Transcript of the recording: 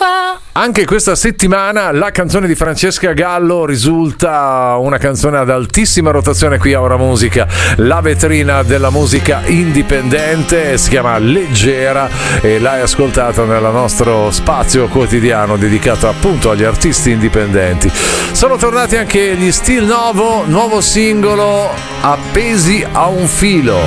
fa. Anche questa settimana la canzone di Francesca Gallo risulta una canzone ad altissima rotazione qui a Ora Musica, la vetrina della musica indipendente. Si chiama Leggera e l'hai ascoltata nel nostro spazio quotidiano dedicato appunto agli artisti indipendenti. Sono tornati anche gli Still Novo, nuovo singolo Appesi a un filo.